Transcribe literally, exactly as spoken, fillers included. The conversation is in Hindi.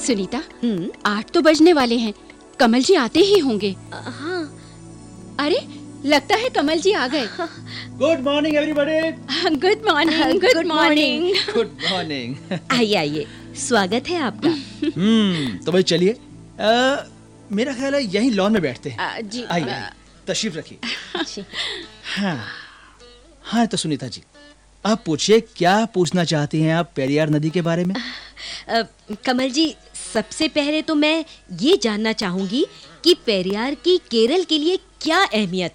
सुनीता, हम्म, आठ तो बजने वाले हैं। कमल जी आते ही होंगे। हाँ। अरे, लगता है कमल जी आ गए। Good morning everybody. Good morning. Good good morning. Good morning. आइए आइए, स्वागत है आपका। हम्म तो भाई चलिए, अ, मेरा ख्याल है यहीं लॉन में बैठते हैं। आ, जी। आइए आइए, तशरीफ रखिए। हाँ हाँ तो सुनीता जी, आप पूछिए, क्या पूछना चाहती हैं आप पेरियार नदी के बारे में? अ, कमल जी, सबसे पहले तो मैं ये जानना चाहूंगी कि पेरियार की केरल के लिए क्या अहमियत